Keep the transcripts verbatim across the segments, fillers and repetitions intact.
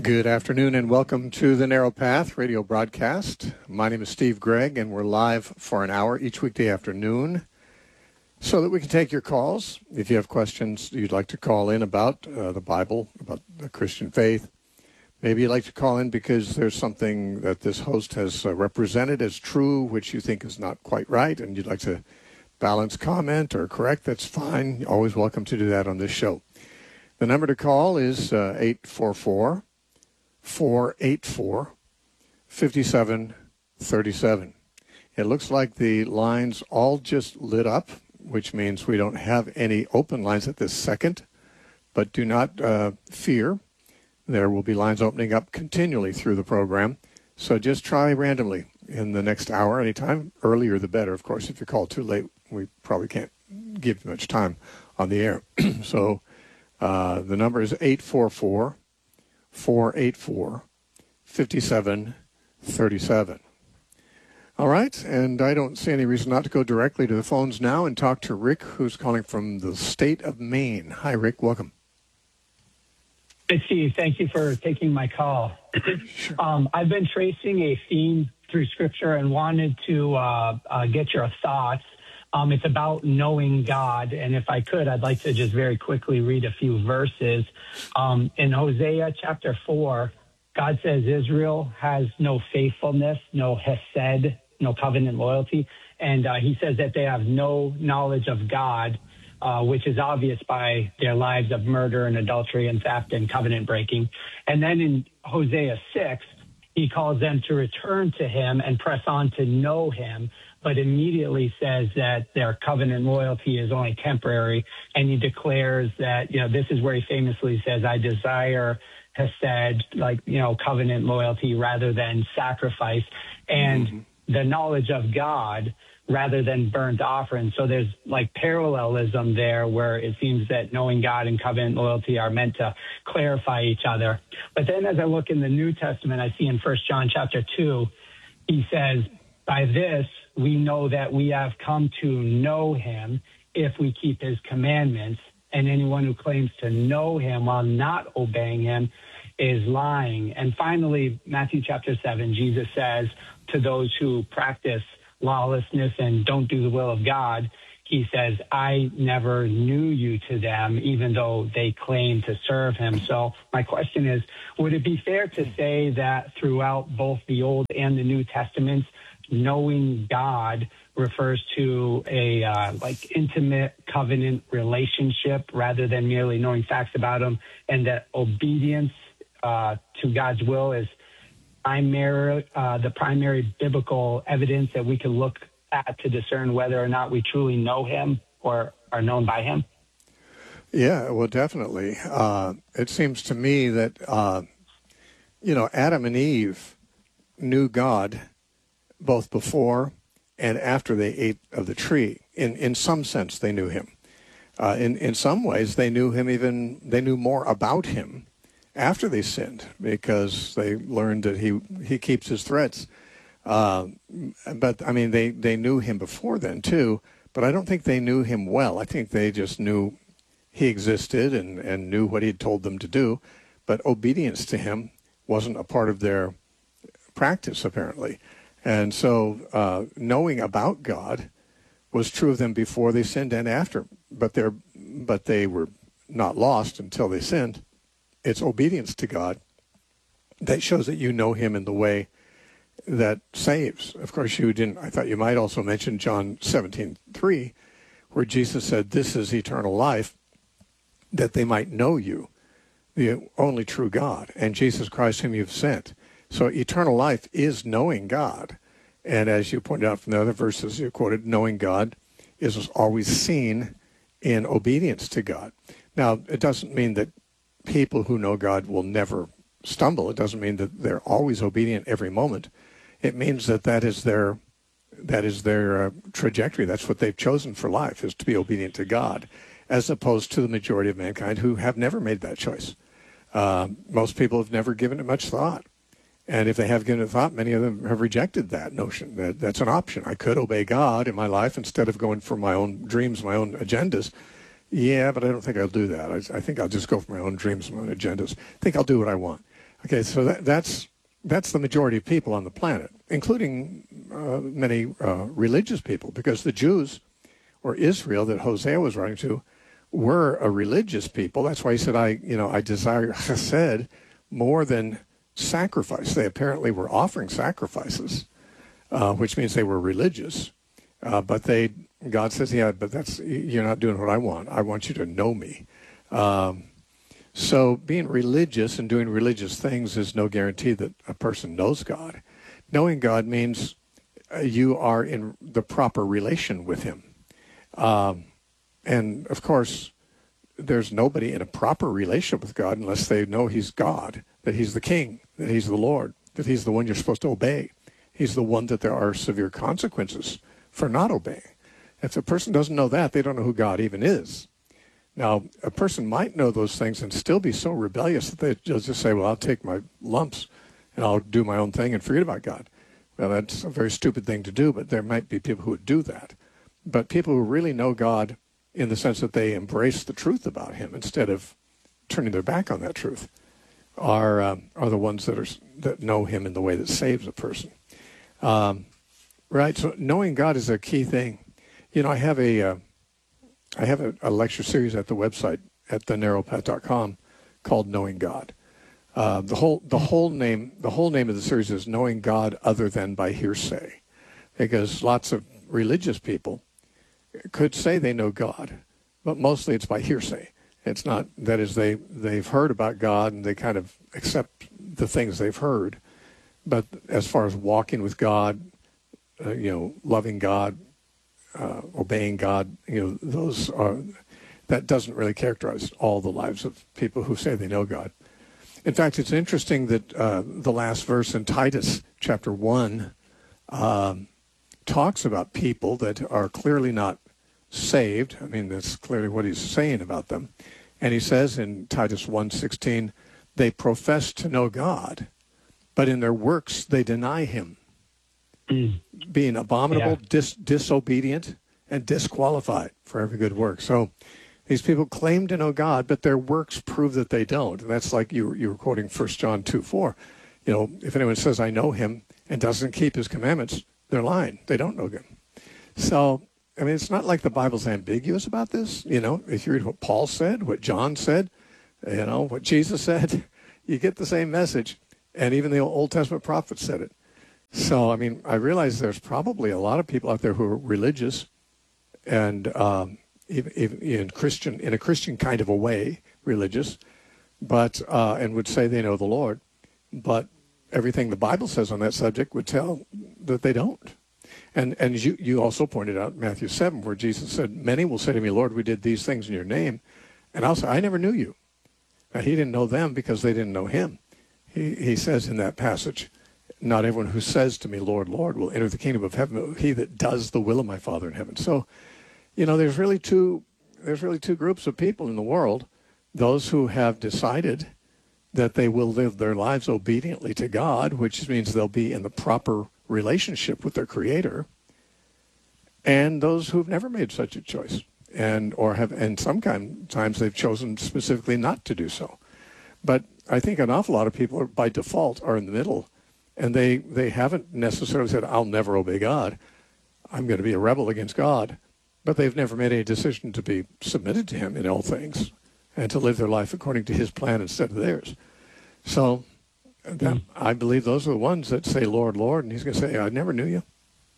Good afternoon and welcome to the Narrow Path radio broadcast. My name is Steve Gregg and we're live for an hour each weekday afternoon so that we can take your calls. If you have questions you'd like to call in about uh, the Bible, about the Christian faith, maybe you'd like to call in because there's something that this host has uh, represented as true which you think is not quite right and you'd like to balance, comment, or correct, that's fine. You're always welcome to do that on this show. The number to call is uh, eight four four, four eight four, five seven three seven. It looks like the lines all just lit up, which means we don't have any open lines at this second, but do not uh, fear. There will be lines opening up continually through the program, so just try randomly in the next hour, anytime. Earlier the better, of course. If you call too late, we probably can't give you much time on the air. so uh, the number is eight four four, four eight four, five seven three seven. All right, and I don't see any reason not to go directly to the phones now and talk to Rick, who's calling from the state of Maine. Hi, Rick. Welcome. Hey, Steve. Thank you for taking my call. Sure. Um, I've been tracing a theme through Scripture and wanted to uh, uh, get your thoughts. Um, it's about knowing God, and if I could, I'd like to just very quickly read a few verses. Um, in Hosea chapter four, God says Israel has no faithfulness, no hesed, no covenant loyalty, and uh, he says that they have no knowledge of God, uh, which is obvious by their lives of murder and adultery and theft and covenant breaking. And then in Hosea six, he calls them to return to him and press on to know him, but immediately says that their covenant loyalty is only temporary. And he declares that, you know, this is where he famously says, I desire hesed, like, you know, covenant loyalty rather than sacrifice, and mm-hmm. the knowledge of God rather than burnt offerings. So there's like parallelism there where it seems that knowing God and covenant loyalty are meant to clarify each other. But then as I look in the New Testament, I see in First John chapter two, he says, by this we know that we have come to know him if we keep his commandments, and anyone who claims to know him while not obeying him is lying. And finally, Matthew chapter seven, Jesus says to those who practice lawlessness and don't do the will of God, he says, I never knew you to them, even though they claim to serve him. So my question is, would it be fair to say that throughout both the Old and the New Testaments, knowing God refers to a uh, like intimate covenant relationship rather than merely knowing facts about him, and that obedience uh, to God's will is primary, uh, the primary biblical evidence that we can look at to discern whether or not we truly know him or are known by him? Yeah, well, definitely. Uh, it seems to me that, uh, you know, Adam and Eve knew God both before and after they ate of the tree. In in some sense, they knew him. Uh, in, in some ways, they knew him even, they knew more about him after they sinned, because they learned that he he keeps his threats. Uh, but, I mean, they, they knew him before then, too, but I don't think they knew him well. I think they just knew he existed and, and knew what he'd told them to do, but obedience to him wasn't a part of their practice, apparently. And so uh, knowing about God was true of them before they sinned and after, but they're but they were not lost until they sinned. It's obedience to God that shows that you know him in the way that saves. Of course, you didn't. I thought you might also mention John seventeen three, where Jesus said, this is eternal life, that they might know you, the only true God, and Jesus Christ whom you've sent. So eternal life is knowing God. And as you pointed out from the other verses you quoted, knowing God is always seen in obedience to God. Now, it doesn't mean that people who know God will never stumble. It doesn't mean that they're always obedient every moment. It means that that is their that is their uh, trajectory. That's what they've chosen for life, is to be obedient to God, as opposed to the majority of mankind who have never made that choice. Uh, most people have never given it much thought. And if they have given it thought, many of them have rejected that notion that that's an option. I could obey God in my life instead of going for my own dreams, my own agendas. Yeah, but I don't think I'll do that. I, I think I'll just go for my own dreams, my own agendas. I think I'll do what I want. Okay, so that, that's that's the majority of people on the planet, including uh, many uh, religious people, because the Jews or Israel that Hosea was writing to were a religious people. That's why he said, I, you know, I desire chesed more than sacrifice. They apparently were offering sacrifices, uh, which means they were religious. Uh, but they, God says, yeah, but that's, you're not doing what I want. I want you to know me. Um, so being religious and doing religious things is no guarantee that a person knows God. Knowing God means uh, you are in the proper relation with him. Um, and of course, there's nobody in a proper relationship with God unless they know he's God, that he's the king, that he's the Lord, that he's the one you're supposed to obey. He's the one that there are severe consequences for not obeying. If a person doesn't know that, they don't know who God even is. Now, a person might know those things and still be so rebellious that they just say, well, I'll take my lumps and I'll do my own thing and forget about God. Well, that's a very stupid thing to do, but there might be people who would do that. But people who really know God in the sense that they embrace the truth about him instead of turning their back on that truth are um, are the ones that are that know him in the way that saves a person. Um, right? So knowing God is a key thing. You know, I have a uh, I have a, a lecture series at the website at the narrow path dot com called Knowing God. Uh, the whole the whole name the whole name of the series is Knowing God Other Than by Hearsay, because lots of religious people could say they know God, but mostly it's by hearsay. It's not, that is, they, they've heard about God and they kind of accept the things they've heard. But as far as walking with God, uh, you know, loving God, uh, obeying God, you know, those are, that doesn't really characterize all the lives of people who say they know God. In fact, it's interesting that uh, the last verse in Titus chapter one um, talks about people that are clearly not saved. I mean, that's clearly what he's saying about them. And he says in Titus one sixteen, they profess to know God, but in their works they deny him, mm. being abominable, yeah. dis- disobedient, and disqualified for every good work. So these people claim to know God, but their works prove that they don't. And that's like you, you were quoting First John two four. You know, if anyone says, I know him, and doesn't keep his commandments, they're lying. They don't know him. So, I mean, it's not like the Bible's ambiguous about this. You know, if you read what Paul said, what John said, you know, what Jesus said, you get the same message. And even the Old Testament prophets said it. So, I mean, I realize there's probably a lot of people out there who are religious and um, even, even in Christian, in a Christian kind of a way, religious, but uh, and would say they know the Lord, but everything the Bible says on that subject would tell that they don't. And and you, you also pointed out Matthew seven, where Jesus said, many will say to me, Lord, we did these things in your name. And I'll say, I never knew you. Now, he didn't know them because they didn't know him. He, he says in that passage, not everyone who says to me, Lord, Lord, will enter the kingdom of heaven, but he that does the will of my Father in heaven. So, you know, there's really two, there's really two groups of people in the world, those who have decided that they will live their lives obediently to God, which means they'll be in the proper relationship with their Creator, and those who've never made such a choice, and or have, and some kind, times they've chosen specifically not to do so. But I think an awful lot of people are, by default, are in the middle, and they, they haven't necessarily said, I'll never obey God. I'm going to be a rebel against God. But they've never made any decision to be submitted to him in all things and to live their life according to his plan instead of theirs. So that, mm. I believe those are the ones that say, Lord, Lord, and he's going to say, I never knew you.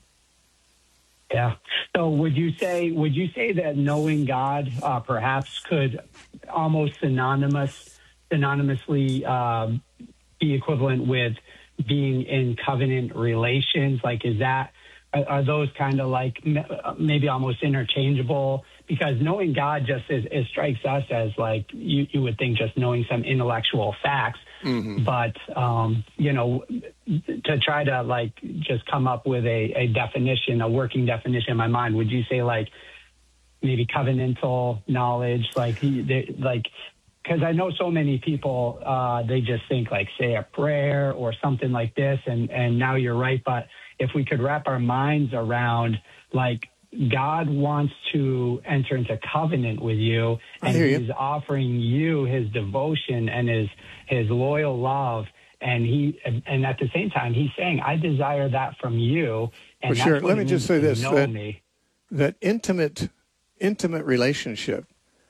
Yeah. So would you say would you say that knowing God uh, perhaps could almost synonymous synonymously um, be equivalent with being in covenant relations? Like, is that are, are those kind of like maybe almost interchangeable? Because knowing God just is, it strikes us as like you, you would think just knowing some intellectual facts. Mm-hmm. But, um, you know, to try to like just come up with a, a definition, a working definition in my mind, would you say like maybe covenantal knowledge, like, they, like, because I know so many people, uh, they just think like say a prayer or something like this. And, and now you're right. But if we could wrap our minds around like God wants to enter into covenant with you, I and hear you. he's offering you his devotion and his his loyal love. And he and at the same time, he's saying, I desire that from you. And Well, that's sure. what Let it me just means say to this, know that, me. that intimate, intimate relationship,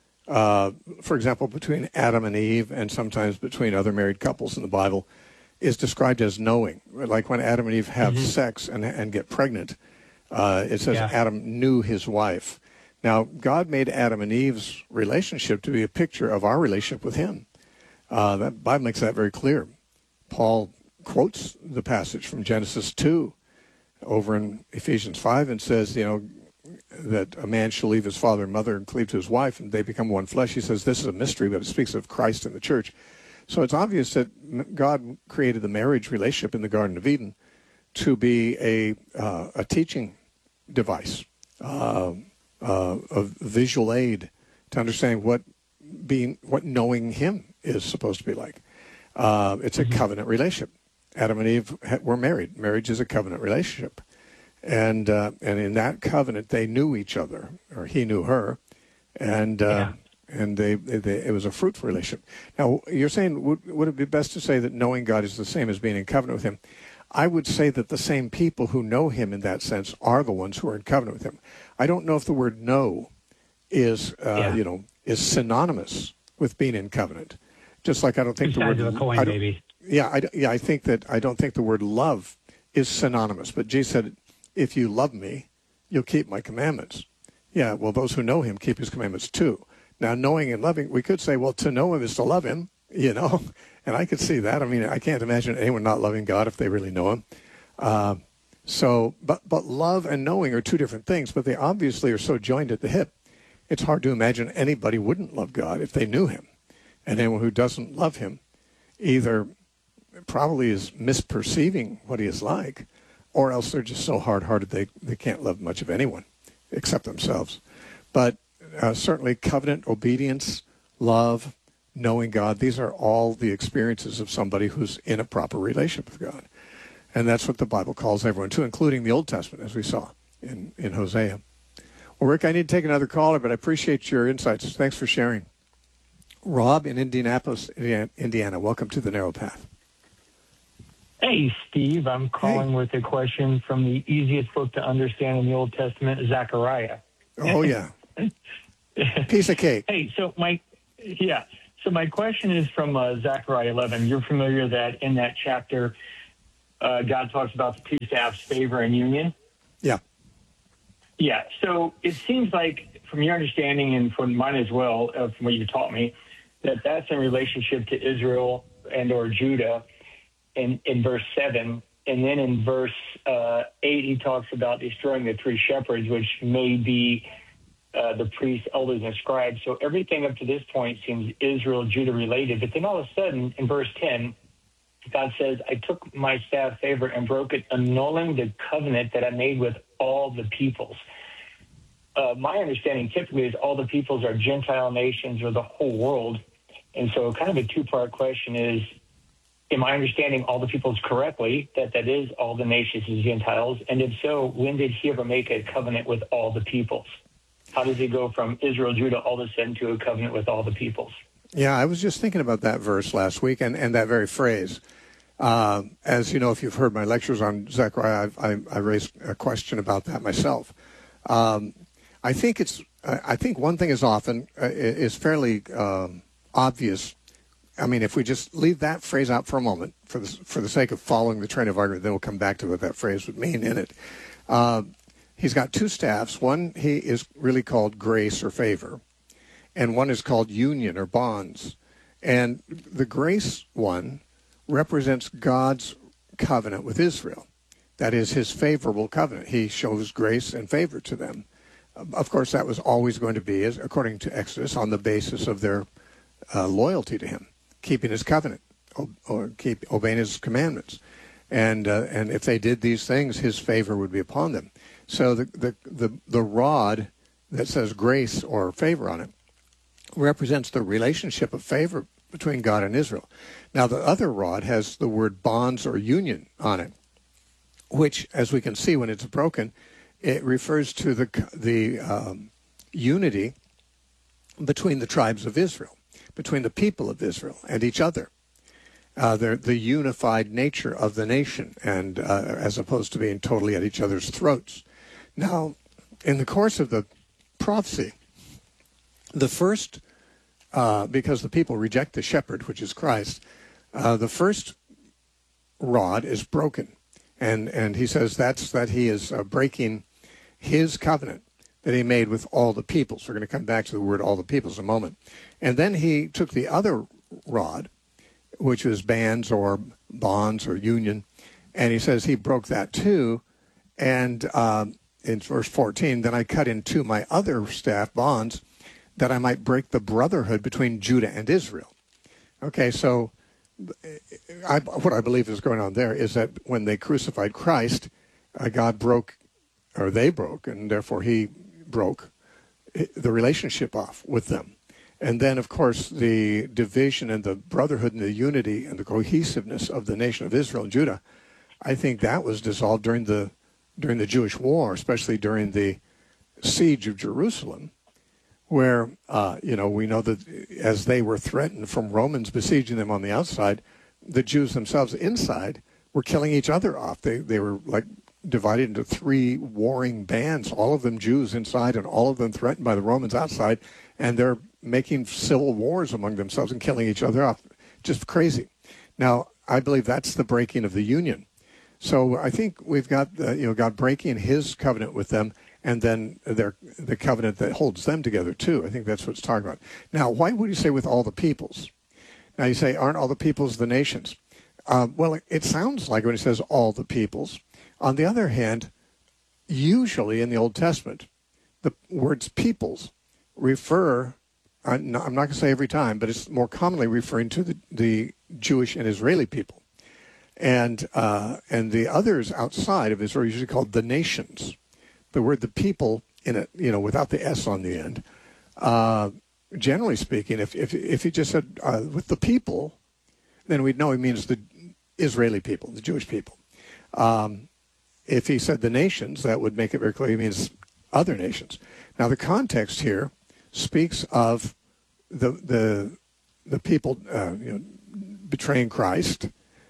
uh, for example, between Adam and Eve and sometimes between other married couples in the Bible, is described as knowing. Like when Adam and Eve have Mm-hmm. sex and, and get pregnant, uh, it says Yeah. Adam knew his wife. Now, God made Adam and Eve's relationship to be a picture of our relationship with him. Uh, that Bible makes that very clear. Paul quotes the passage from Genesis two over in Ephesians five and says, you know, that a man shall leave his father and mother and cleave to his wife, and they become one flesh. He says this is a mystery, but it speaks of Christ and the church. So it's obvious that God created the marriage relationship in the Garden of Eden to be a uh, a teaching device, uh, uh, a visual aid to understand what being what knowing Him is supposed to be like. Uh, it's a covenant relationship. Adam and Eve were married. Marriage is a covenant relationship. And uh, and in that covenant, they knew each other, or he knew her, and uh, Yeah. and they, they it was a fruitful relationship. Now, you're saying, would, would it be best to say that knowing God is the same as being in covenant with Him? I would say that the same people who know Him in that sense are the ones who are in covenant with Him. I don't know if the word know is, uh, Yeah. you know, is synonymous with being in covenant. Just like I don't think Two the sides word of a coin, I don't- baby. Yeah, I, yeah, I think that I don't think the word love is synonymous. But Jesus said, if you love me, you'll keep my commandments. Yeah, well, those who know him keep his commandments too. Now, knowing and loving, we could say, well, to know him is to love him, you know, and I could see that. I mean, I can't imagine anyone not loving God if they really know him. Uh, so, but, but love and knowing are two different things, but they obviously are so joined at the hip. It's hard to imagine anybody wouldn't love God if they knew him. And anyone who doesn't love him either probably is misperceiving what he is like, or else they're just so hard-hearted they, they can't love much of anyone except themselves. But uh, certainly covenant, obedience, love, knowing God, these are all the experiences of somebody who's in a proper relationship with God. And that's what the Bible calls everyone to, including the Old Testament, as we saw in, in Hosea. Well, Rick, I need to take another caller, but I appreciate your insights. Thanks for sharing. Rob in Indianapolis, Indiana, welcome to The Narrow Path. Hey, Steve, I'm calling Hey. with a question from the easiest book to understand in the Old Testament, Zechariah. Oh, yeah. Piece of cake. Hey, so my, yeah, so my question is from uh, Zechariah eleven. You're familiar that in that chapter, uh, God talks about the two staffs, favor and union? Yeah. Yeah, so it seems like, from your understanding and from mine as well, uh, from what you taught me, that that's in relationship to Israel and or Judah in, in verse seven. And then in verse uh, eight, he talks about destroying the three shepherds, which may be uh, the priests, elders, and scribes. So everything up to this point seems Israel, Judah related. But then all of a sudden, in verse ten, God says, I took my staff favor and broke it, annulling the covenant that I made with all the peoples. Uh, my understanding typically is all the peoples are Gentile nations or the whole world. And so kind of a two-part question is, am I understanding all the peoples correctly, that that is all the nations and Gentiles? And if so, when did he ever make a covenant with all the peoples? How does he go from Israel, Judah, all of a sudden to a covenant with all the peoples? Yeah, I was just thinking about that verse last week and, and that very phrase. Uh, as you know, if you've heard my lectures on Zechariah, I, I, I raised a question about that myself. Um, I think it's. I think one thing is often uh, is fairly um, obvious. I mean, if we just leave that phrase out for a moment, for the for the sake of following the train of argument, then we'll come back to what that phrase would mean in it. Uh, he's got two staffs. One he is really called grace or favor, and one is called union or bonds. And the grace one represents God's covenant with Israel. That is his favorable covenant. He shows grace and favor to them. Of course, that was always going to be, as according to Exodus, on the basis of their uh, loyalty to him, keeping his covenant, or keep obeying his commandments. And uh, and if they did these things, his favor would be upon them. So the, the, the, the rod that says grace or favor on it represents the relationship of favor between God and Israel. Now, the other rod has the word bonds or union on it, which, as we can see when it's broken, it refers to the the um, unity between the tribes of Israel, between the people of Israel and each other. Uh, the the unified nature of the nation, and uh, as opposed to being totally at each other's throats. Now, in the course of the prophecy, the first, uh, because the people reject the shepherd, which is Christ, uh, the first rod is broken, and and he says that's that he is uh, breaking his covenant that he made with all the peoples. We're going to come back to the word all the peoples in a moment. And then he took the other rod, which was bands or bonds or union, and he says he broke that too. And um, in verse fourteen, then I cut in two my other staff bonds that I might break the brotherhood between Judah and Israel. Okay, so I, what I believe is going on there is that when they crucified Christ, uh, God broke, or they broke, and therefore he broke the relationship off with them. And then, of course, the division and the brotherhood and the unity and the cohesiveness of the nation of Israel and Judah, I think that was dissolved during the during the Jewish war, especially during the siege of Jerusalem, where, uh, you know, we know that as they were threatened from Romans besieging them on the outside, the Jews themselves inside were killing each other off. They they were like divided into three warring bands, all of them Jews inside and all of them threatened by the Romans outside, and they're making civil wars among themselves and killing each other off. Just crazy. Now, I believe that's the breaking of the union. So I think we've got, uh, you know, God breaking his covenant with them, and then their the covenant that holds them together too. I think that's what it's talking about. Now, why would you say with all the peoples? Now you say, aren't all the peoples the nations? Um, well, it, it sounds like when it says all the peoples. On the other hand, usually in the Old Testament, the words peoples refer, I'm not, I'm not going to say every time, but it's more commonly referring to the, the Jewish and Israeli people. And uh, and the others outside of Israel are usually called the nations. The word the people in it, you know, without the S on the end. Uh, generally speaking, if if if he just said uh, with the people, then we'd know he means the Israeli people, the Jewish people. Um, if he said the nations, that would make it very clear he means other nations. Now, the context here speaks of the the the people uh, you know, betraying Christ,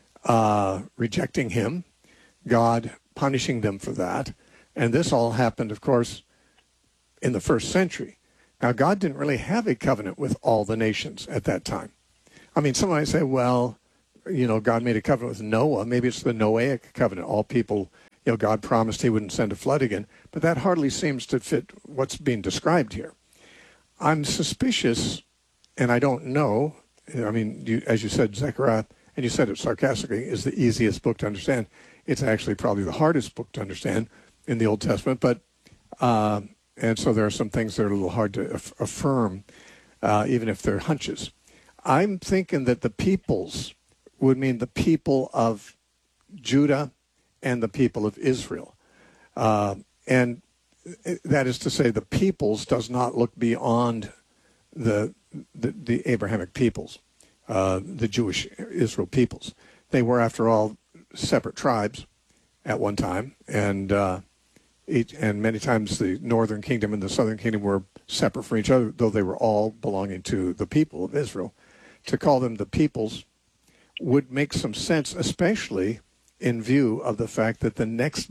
uh, rejecting him, God punishing them for that. And this all happened, of course, in the first century. Now, God didn't really have a covenant with all the nations at that time. I mean, someone might say, well, you know, God made a covenant with Noah. Maybe it's the Noahic covenant. All people, you know, God promised he wouldn't send a flood again. But that hardly seems to fit what's being described here. I'm suspicious, and I don't know. I mean, you, as you said, Zechariah, and you said it sarcastically, is the easiest book to understand. It's actually probably the hardest book to understand in the Old Testament. But uh, and so there are some things that are a little hard to aff- affirm, uh, even if they're hunches. I'm thinking that the peoples would mean the people of Judah and the people of Israel. Uh, and that is to say, the peoples does not look beyond the the, the Abrahamic peoples, uh, the Jewish Israel peoples. They were, after all, separate tribes at one time, and uh, each, and many times the northern kingdom and the southern kingdom were separate from each other, though they were all belonging to the people of Israel. To call them the peoples would make some sense, especially in view of the fact that the next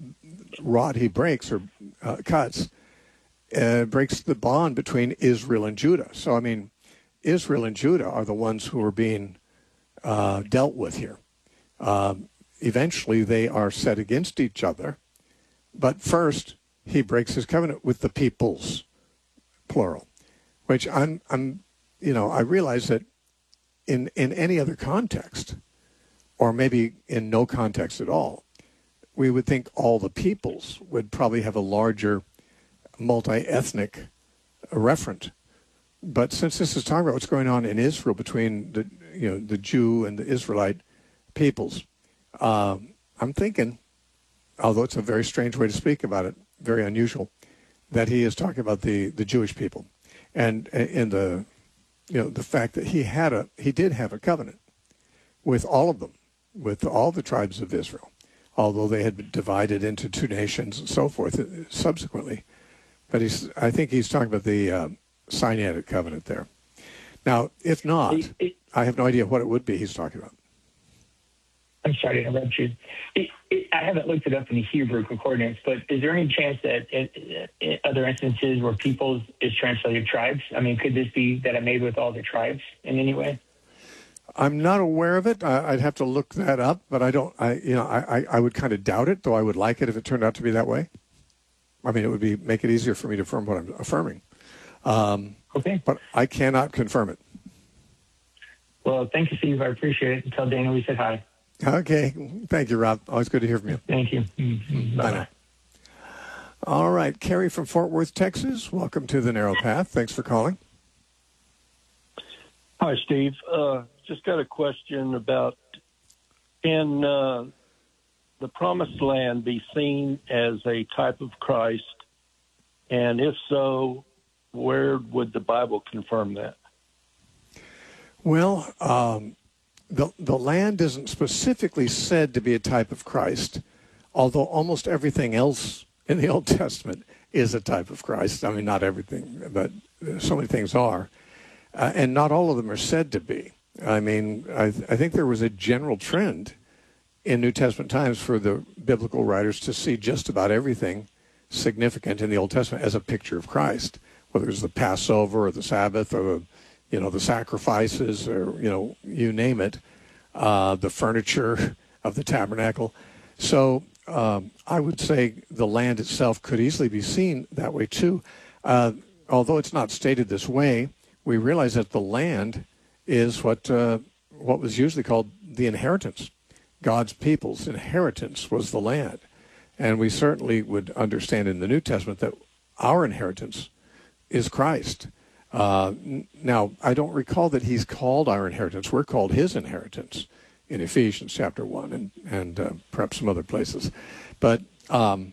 rod he breaks or uh, cuts uh, breaks the bond between Israel and Judah. So, I mean, Israel and Judah are the ones who are being uh, dealt with here. Um, eventually, they are set against each other. But first, he breaks his covenant with the peoples, plural, which I'm, I'm, you know, I realize that in, in any other context, or maybe in no context at all, we would think all the peoples would probably have a larger multi-ethnic referent. But since this is talking about what's going on in Israel between the, you know, the Jew and the Israelite peoples, uh, I'm thinking, although it's a very strange way to speak about it, very unusual, that he is talking about the, the Jewish people, and in the, you know, the fact that he had a he did have a covenant with all of them, with all the tribes of Israel, although they had been divided into two nations and so forth subsequently. But he's, I think he's talking about the uh, Sinaitic covenant there. Now, if not, It- it- I have no idea what it would be he's talking about. I'm sorry to interrupt you. It, it, I haven't looked it up in the Hebrew concordance, but is there any chance that in, in other instances where peoples is translated tribes? I mean, could this be that it made with all the tribes in any way? I'm not aware of it. I, I'd have to look that up, but I don't. I you know I, I, I would kind of doubt it, though I would like it if it turned out to be that way. I mean, it would be make it easier for me to affirm what I'm affirming. Um, Okay. But I cannot confirm it. Well, thank you, Steve. I appreciate it. Tell Dana we said hi. Okay. Thank you, Rob. Always good to hear from you. Thank you. Mm-hmm. Bye now. All right. Carrie from Fort Worth, Texas. Welcome to the Narrow Path. Thanks for calling. Hi, Steve. Uh, just got a question about, can uh, the Promised Land be seen as a type of Christ? And if so, where would the Bible confirm that? Well, um, the, the land isn't specifically said to be a type of Christ, although almost everything else in the Old Testament is a type of Christ. I mean, not everything, but so many things are. Uh, and not all of them are said to be. I mean, I, I think there was a general trend in New Testament times for the biblical writers to see just about everything significant in the Old Testament as a picture of Christ, whether it was the Passover or the Sabbath or the, you know, the sacrifices or, you know, you name it, uh, the furniture of the tabernacle. So um, I would say the land itself could easily be seen that way too. Uh, although it's not stated this way, we realize that the land is what uh, what was usually called the inheritance. God's people's inheritance was the land. And we certainly would understand in the New Testament that our inheritance is Christ. Uh, now, I don't recall that he's called our inheritance. We're called his inheritance in Ephesians chapter one and, and uh, perhaps some other places. But, um,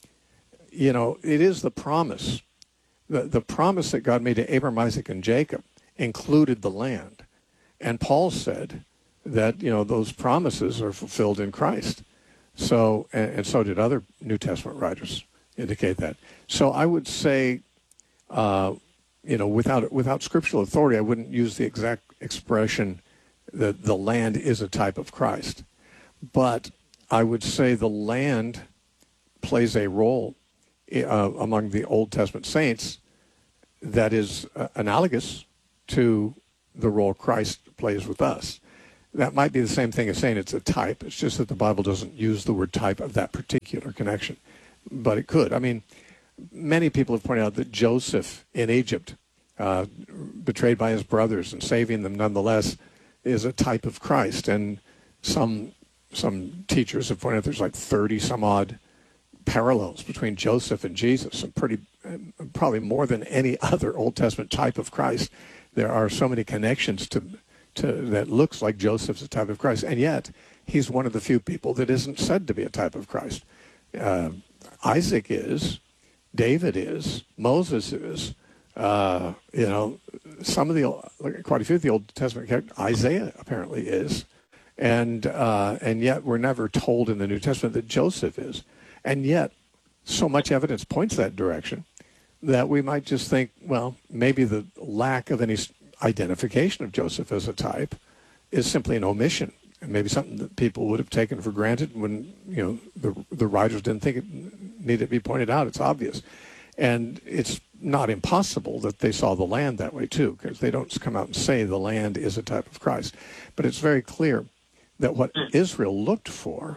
you know, it is the promise. The, the promise that God made to Abraham, Isaac, and Jacob included the land. And Paul said that, you know, those promises are fulfilled in Christ. So, and, and so did other New Testament writers indicate that. So I would say, uh, you know, without without scriptural authority, I wouldn't use the exact expression that the land is a type of Christ. But I would say the land plays a role uh, among the Old Testament saints that is uh, analogous to the role Christ plays with us. That might be the same thing as saying it's a type. It's just that the Bible doesn't use the word type of that particular connection. But it could. I mean, many people have pointed out that Joseph in Egypt, uh, betrayed by his brothers and saving them nonetheless, is a type of Christ. And some some teachers have pointed out there's like thirty some odd parallels between Joseph and Jesus, and pretty probably more than any other Old Testament type of Christ. There are so many connections to to that looks like Joseph's a type of Christ, and yet he's one of the few people that isn't said to be a type of Christ. Uh, Isaac is, David is, Moses is, uh, you know, some of the, quite a few of the Old Testament characters, Isaiah apparently is, and uh, and yet we're never told in the New Testament that Joseph is. And yet so much evidence points that direction that we might just think, well, maybe the lack of any identification of Joseph as a type is simply an omission, and maybe something that people would have taken for granted when, you know, the the writers didn't think it needed to be pointed out. It's obvious. And it's not impossible that they saw the land that way too, because they don't come out and say the land is a type of Christ. But it's very clear that what Israel looked for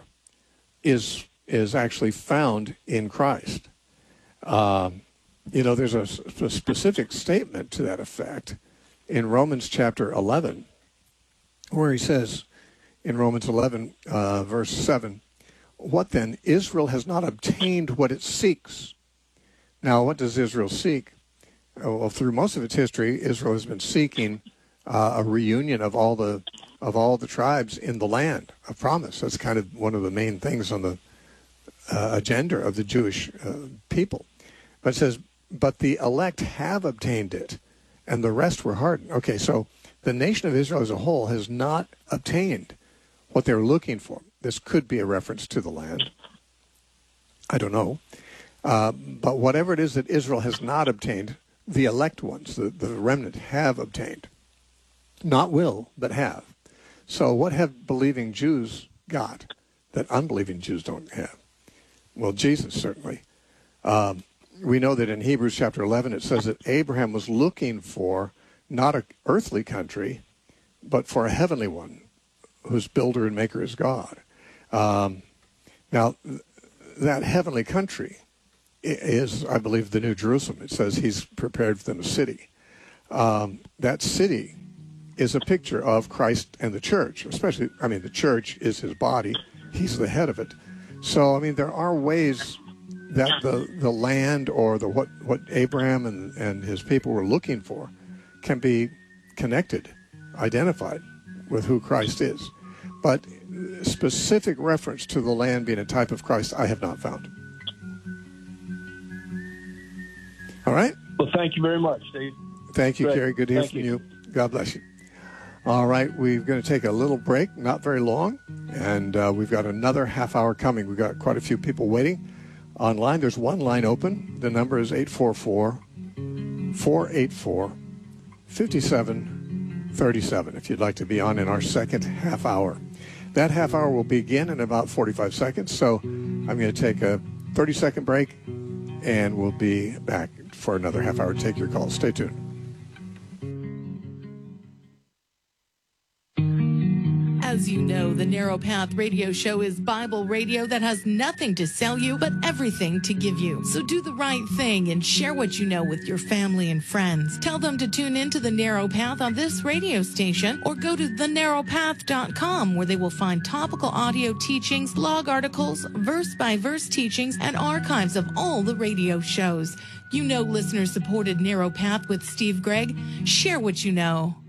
is is actually found in Christ. Um, you know, there's a, a specific statement to that effect in Romans chapter eleven, where he says, in Romans eleven, uh, verse seven, "What then? Israel has not obtained what it seeks." Now, what does Israel seek? Well, through most of its history, Israel has been seeking uh, a reunion of all the of all the tribes in the land of promise. That's kind of one of the main things on the uh, agenda of the Jewish uh, people. But it says, "But the elect have obtained it, and the rest were hardened." Okay, so the nation of Israel as a whole has not obtained what they're looking for. this could be a reference to the land. I don't know. Uh, but whatever it is that Israel has not obtained, the elect ones, the, the remnant, have obtained. Not will, but have. So what have believing Jews got that unbelieving Jews don't have? Well, Jesus, certainly. Um, we know that in Hebrews chapter eleven, it says that Abraham was looking for not an earthly country, but for a heavenly one, whose builder and maker is God. Um, now, th- that heavenly country is, I believe, the New Jerusalem. It says he's prepared for them a city. Um, that city is a picture of Christ and the church, especially, I mean, the church is his body. He's the head of it. So, I mean, there are ways that the, the land or the what, what Abraham and, and his people were looking for can be connected, identified with who Christ is. But specific reference to the land being a type of Christ, I have not found. All right? Well, thank you very much, Steve. Thank you, Great. Kerry. Good to hear Thank from you. you. God bless you. All right, we're going to take a little break, not very long, and uh, we've got another half hour coming. We've got quite a few people waiting online. There's one line open. The number is eight four four, four eight four, five seven three seven if you'd like to be on in our second half hour. That half hour will begin in about forty-five seconds, so I'm going to take a thirty-second break, and we'll be back for another half hour. Take your calls. Stay tuned. As you know, the Narrow Path Radio Show is Bible radio that has nothing to sell you, but everything to give you. So do the right thing and share what you know with your family and friends. Tell them to tune in to the Narrow Path on this radio station, or go to the narrow path dot com, where they will find topical audio teachings, blog articles, verse-by-verse teachings, and archives of all the radio shows. You know listener-supported Narrow Path with Steve Gregg. Share what you know.